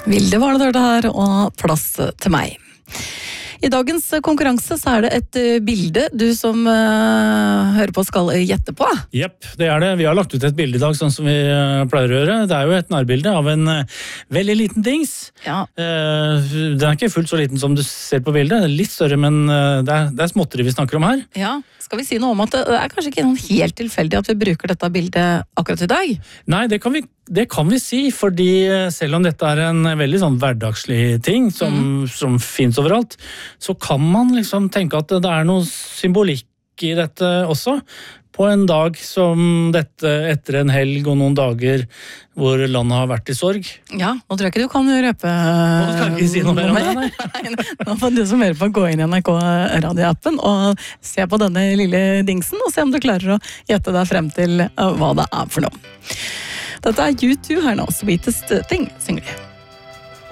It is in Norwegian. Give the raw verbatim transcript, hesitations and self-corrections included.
Vilde var det det her, og plass til meg. I dagens konkurranse så er det et bilde du som uh, hører på skal gjette på. Jepp, det er det. Vi har lagt ut et bilde i dag, sånn som vi uh, pleier å gjøre. Det er jo et nærbilde av en uh, veldig liten dings. Ja. Uh, den er ikke fullt så liten som du ser på bildet. Det er litt større, men uh, det, er, det er småtteri vi snakker om her. Ja, skal vi si noe om at det er kanskje ikke noe helt tilfeldig at vi bruker dette bildet akkurat i dag? Nei, det kan vi Det kan vi si, fordi selv om dette er en veldig sånn hverdagslig ting som, mm. som finnes overalt, så kan man liksom tenke at det er noe symbolikk i dette også. På en dag som dette, etter en helg og noen dager hvor landet har vært i sorg. Ja, nå tror jeg ikke du kan røpe Nå skal ikke si noe mer om det, nei. nei. Nå får du som hører på gå inn i N R K-radioappen og se på denne lille dingsen, og se om du klarer å gjette deg frem til hva det er for noe. Dette er U to her nå, Sweetest Thing, synger de.